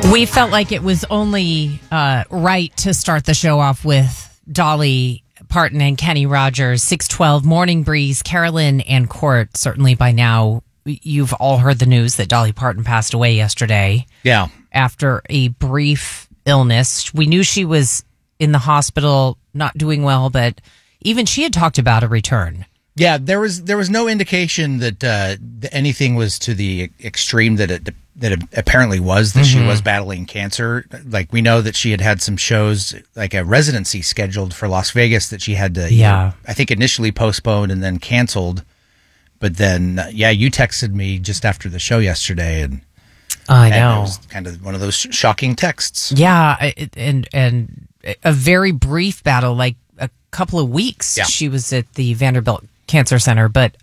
We felt like it was only right to start the show off with Dolly Parton and Kenny Rogers. 612 Morning Breeze, Carolyn and Court. Certainly by now, you've all heard the news that Dolly Parton passed away yesterday. Yeah. After a brief illness. We knew she was in the hospital, not doing well, but even she had talked about a return. Yeah, there was no indication that anything was to the extreme that it apparently was, that she was battling cancer. Like, we know that she had some shows, like a residency scheduled for Las Vegas that she had to, I think initially postponed and then canceled. But then, you texted me just after the show yesterday, and I know. It was kind of one of those shocking texts. Yeah, and a very brief battle, like a couple of weeks. Yeah. She was at the Vanderbilt Cancer Center, but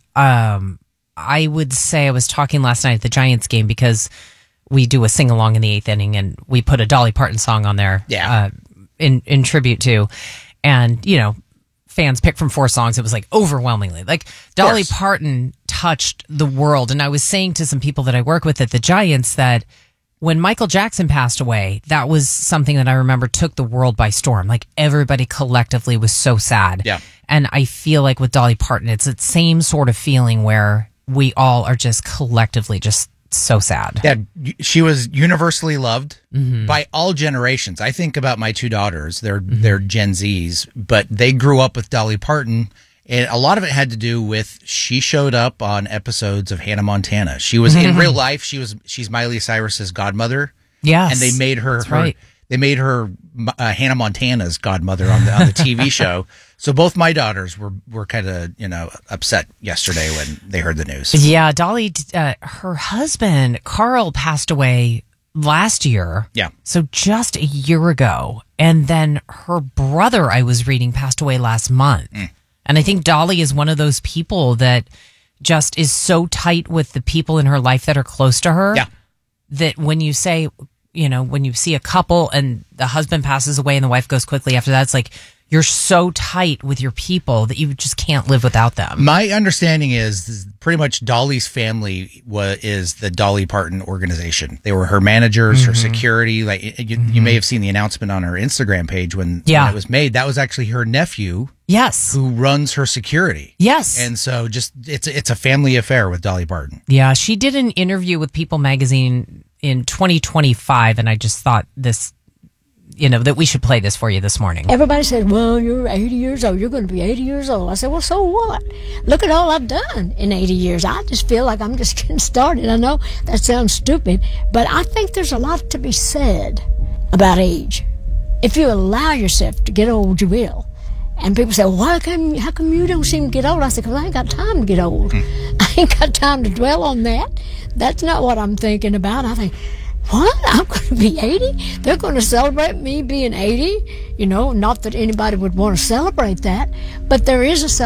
I would say I was talking last night at the Giants game because we do a sing along in the 8th inning, and we put a Dolly Parton song on there, in tribute to, and fans picked from 4 songs. It was like overwhelmingly like Dolly Parton touched the world, and I was saying to some people that I work with at the Giants that when Michael Jackson passed away, that was something that I remember took the world by storm. Like, everybody collectively was so sad. Yeah. And I feel like with Dolly Parton, it's that same sort of feeling where we all are just collectively just so sad. Yeah, she was universally loved by all generations. I think about my 2 daughters. They're Gen Zs, but they grew up with Dolly Parton. And a lot of it had to do with she showed up on episodes of Hannah Montana. She was in real life. She's Miley Cyrus's godmother. Yes, and they made her. Right. They made her Hannah Montana's godmother on the TV show. So both my daughters were kind of upset yesterday when they heard the news. Yeah, Dolly, her husband Carl passed away last year. Yeah, so just a year ago, and then her brother, I was reading, passed away last month. And I think Dolly is one of those people that just is so tight with the people in her life that are close to her. Yeah. That when you say, when you see a couple and the husband passes away and the wife goes quickly after that, it's like you're so tight with your people that you just can't live without them. My understanding is pretty much Dolly's family is the Dolly Parton organization. They were her managers, her security. Like you may have seen the announcement on her Instagram page when it was made. That was actually her nephew. Yes. Who runs her security. Yes. And so it's a family affair with Dolly Parton. Yeah, she did an interview with People magazine in 2025, and I just thought this, that we should play this for you this morning. Everybody said, well, you're 80 years old. You're going to be 80 years old. I said, well, so what? Look at all I've done in 80 years. I just feel like I'm just getting started. I know that sounds stupid, but I think there's a lot to be said about age. If you allow yourself to get old, you will. And people say, well, how come you don't seem to get old? I said, because I ain't got time to get old. I ain't got time to dwell on that. That's not what I'm thinking about. I think, what? I'm going to be 80? They're going to celebrate me being 80? Not that anybody would want to celebrate that, but there is a celebration.